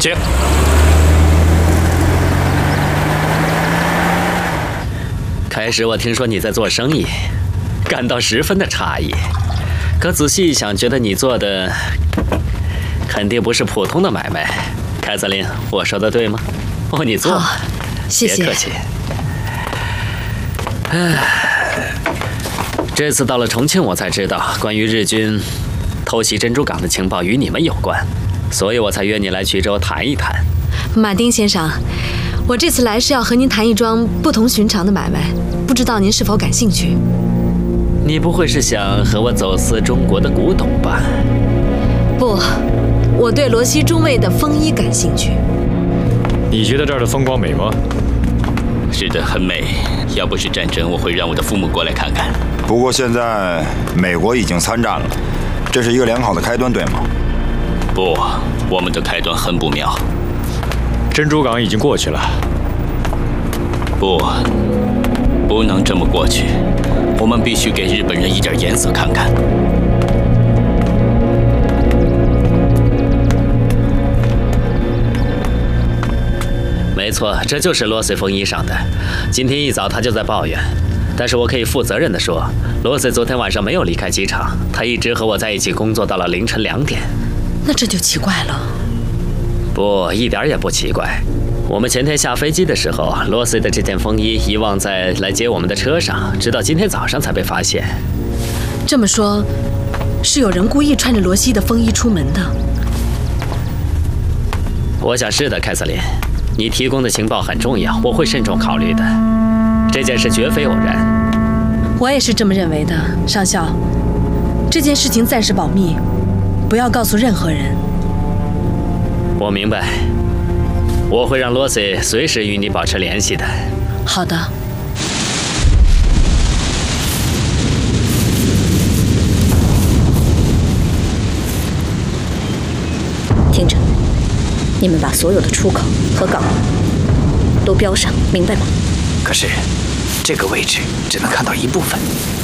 请。 开始我听说你在做生意，感到十分的诧异。可仔细一想，觉得你做的肯定不是普通的买卖。凯瑟琳，我说的对吗？哦，你坐。 好，谢谢。 别客气。这次到了重庆，我才知道关于日军偷袭珍珠港的情报与你们有关，所以我才约你来衢州谈一谈。 马丁先生，我这次来是要和您谈一桩不同寻常的买卖，不知道您是否感兴趣？ 你不会是想和我走私中国的古董吧？ 不，我对罗西中尉的风衣感兴趣。 你觉得这儿的风光美吗？ 是的，很美。要不是战争，我会让我的父母过来看看。 不过现在美国已经参战了，这是一个良好的开端，对吗？ 不，我们的开端很不妙。 珍珠港已经过去了。 不能这么过去。我们必须给日本人一点颜色看看。 没错，这就是罗斯风衣上的。今天一早他就在抱怨，但是我可以负责任地说，罗斯昨天晚上没有离开机场，他一直和我在一起工作到了凌晨2点。 那这就奇怪了。 不，一点也不奇怪。我们前天下飞机的时候，罗斯的这件风衣遗忘在来接我们的车上，直到今天早上才被发现。 这么说，是有人故意穿着罗西的风衣出门的？ 我想是的，凯瑟琳。你提供的情报很重要，我会慎重考虑的。这件事绝非偶然。 我也是这么认为的，上校。这件事情暂时保密，不要告诉任何人。 我明白，我会让罗西随时与你保持联系的。 好的。 听着。你们把所有的出口和港都标上，明白吗？ 可是，这个位置只能看到一部分。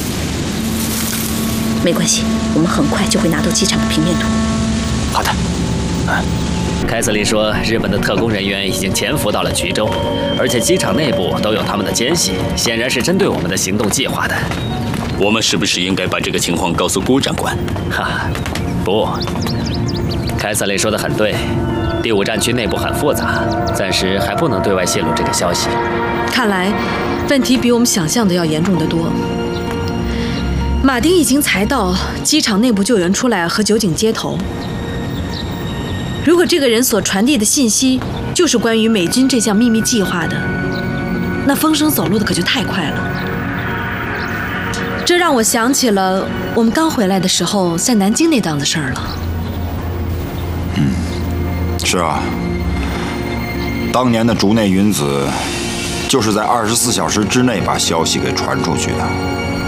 没关系，我们很快就会拿到机场的平面图。 好的。 凯瑟琳说，日本的特工人员已经潜伏到了衢州，而且机场内部都有他们的奸细，显然是针对我们的行动计划的。 我们是不是应该把这个情况告诉顾长官？ 不，凯瑟琳说的很对。第5战区内部很复杂，暂时还不能对外泄露这个消息。 看来，问题比我们想象的要严重得多。马丁已经猜到机场内部就有人出来和酒井接头。如果这个人所传递的信息就是关于美军这项秘密计划的，那风声走漏的可就太快了。这让我想起了我们刚回来的时候在南京那档子事儿了。 是啊，当年的竹内云子就是在24小时之内把消息给传出去的。